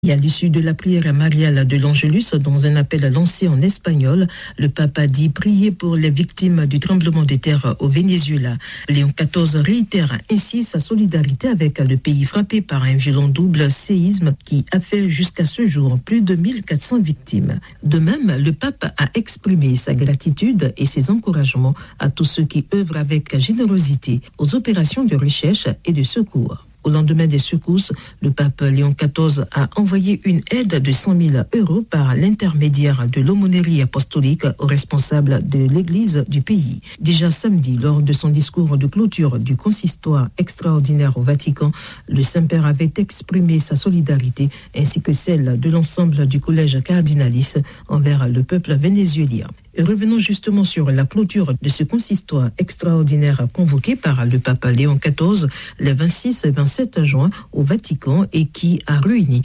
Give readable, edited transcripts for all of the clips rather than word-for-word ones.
Et à l'issue de la prière mariale de l'Angélus, dans un appel lancé en espagnol, le pape a dit prier pour les victimes du tremblement de terre au Venezuela. Léon XIV réitère ainsi sa solidarité avec le pays frappé par un violent double séisme qui a fait jusqu'à ce jour plus de 1400 victimes. De même, le pape a exprimé sa gratitude et ses encouragements à tous ceux qui œuvrent avec générosité aux opérations de recherche et de secours. Au lendemain des secousses, le pape Léon XIV a envoyé une aide de 100 000 € par l'intermédiaire de l'aumônerie apostolique aux responsables de l'Église du pays. Déjà samedi, lors de son discours de clôture du consistoire extraordinaire au Vatican, le Saint-Père avait exprimé sa solidarité ainsi que celle de l'ensemble du collège cardinalice envers le peuple vénézuélien. Et revenons justement sur la clôture de ce consistoire extraordinaire convoqué par le pape Léon XIV les 26 et 27 juin au Vatican et qui a réuni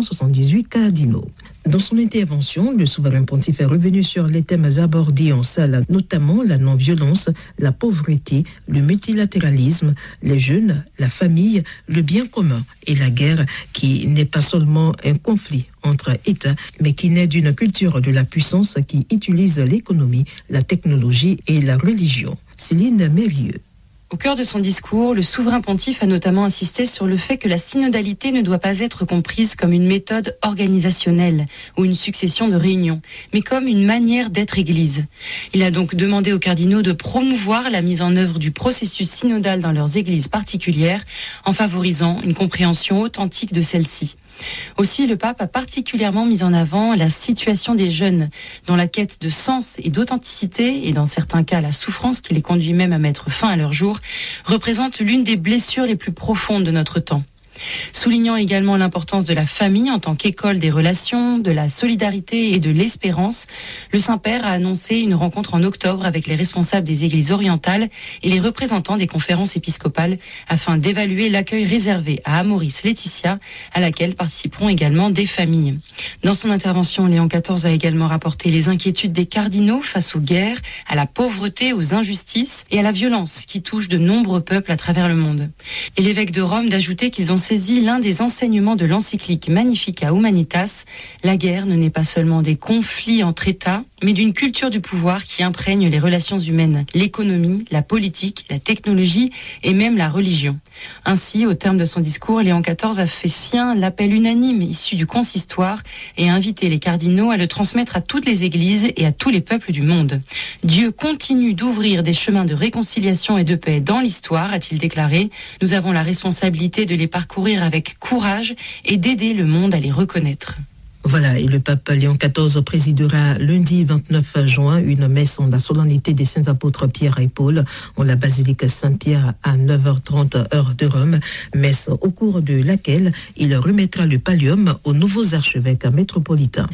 178 cardinaux. Dans son intervention, le souverain pontife est revenu sur les thèmes abordés en salle, notamment la non-violence, la pauvreté, le multilatéralisme, les jeunes, la famille, le bien commun et la guerre, qui n'est pas seulement un conflit entre États, mais qui naît d'une culture de la puissance qui utilise l'économie, la technologie et la religion. Céline Mérieux. Au cœur de son discours, le souverain pontife a notamment insisté sur le fait que la synodalité ne doit pas être comprise comme une méthode organisationnelle ou une succession de réunions, mais comme une manière d'être Église. Il a donc demandé aux cardinaux de promouvoir la mise en œuvre du processus synodal dans leurs églises particulières en favorisant une compréhension authentique de celle-ci. Aussi, le pape a particulièrement mis en avant la situation des jeunes, dont la quête de sens et d'authenticité, et dans certains cas la souffrance qui les conduit même à mettre fin à leur jour, représente l'une des blessures les plus profondes de notre temps. Soulignant également l'importance de la famille en tant qu'école des relations, de la solidarité et de l'espérance, le Saint-Père a annoncé une rencontre en octobre avec les responsables des églises orientales et les représentants des conférences épiscopales afin d'évaluer l'accueil réservé à Amoris Laetitia, à laquelle participeront également des familles. Dans son intervention, Léon XIV a également rapporté les inquiétudes des cardinaux face aux guerres, à la pauvreté, aux injustices et à la violence qui touchent de nombreux peuples à travers le monde. Et l'évêque de Rome d'ajouter qu'ils ont saisi l'un des enseignements de l'encyclique Magnificat Humanitas. La guerre ne naît pas seulement des conflits entre États, mais d'une culture du pouvoir qui imprègne les relations humaines, l'économie, la politique, la technologie et même la religion. Ainsi, au terme de son discours, Léon XIV a fait sien l'appel unanime issu du consistoire et a invité les cardinaux à le transmettre à toutes les églises et à tous les peuples du monde. Dieu continue d'ouvrir des chemins de réconciliation et de paix dans l'histoire, a-t-il déclaré. Nous avons la responsabilité de les parcourir avec courage et d'aider le monde à les reconnaître. Voilà, et le pape Léon XIV présidera lundi 29 juin une messe en la solennité des saints apôtres Pierre et Paul en la basilique Saint-Pierre à 9h30 heure de Rome, messe au cours de laquelle il remettra le pallium aux nouveaux archevêques métropolitains.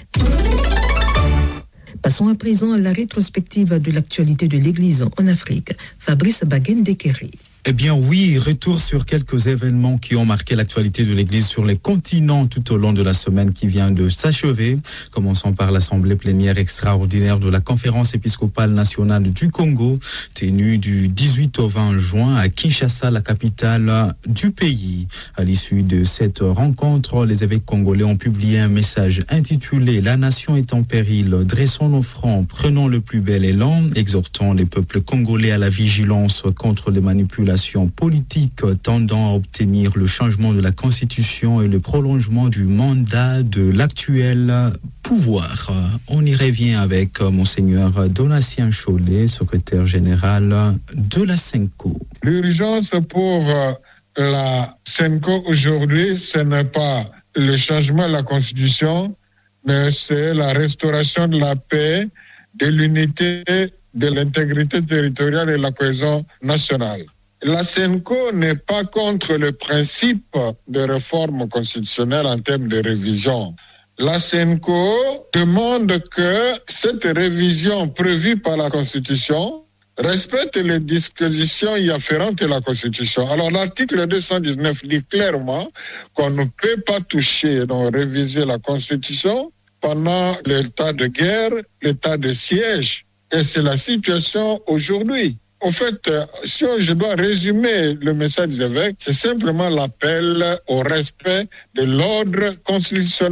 Passons à présent à la rétrospective de l'actualité de l'Église en Afrique. Fabrice Baguen-Dekeri. Eh bien oui, retour sur quelques événements qui ont marqué l'actualité de l'Église sur les continents tout au long de la semaine qui vient de s'achever. Commençons par l'assemblée plénière extraordinaire de la Conférence épiscopale nationale du Congo, tenue du 18 au 20 juin à Kinshasa, la capitale du pays. À l'issue de cette rencontre, les évêques congolais ont publié un message intitulé « La nation est en péril, dressons nos fronts, prenons le plus bel élan », exhortant les peuples congolais à la vigilance contre les manipulations politique tendant à obtenir le changement de la Constitution et le prolongement du mandat de l'actuel pouvoir. On y revient avec Monseigneur Donatien Cholet, secrétaire général de la SENCO. L'urgence pour la SENCO aujourd'hui, ce n'est pas le changement de la Constitution, mais c'est la restauration de la paix, de l'unité, de l'intégrité territoriale et de la cohésion nationale. La SENCO n'est pas contre le principe de réforme constitutionnelle en termes de révision. La SENCO demande que cette révision prévue par la Constitution respecte les dispositions y afférentes de la Constitution. Alors l'article 219 dit clairement qu'on ne peut pas toucher, donc réviser la Constitution pendant l'état de guerre, l'état de siège. Et c'est la situation aujourd'hui. En fait, si je dois résumer le message des évêques, c'est simplement l'appel au respect de l'ordre constitutionnel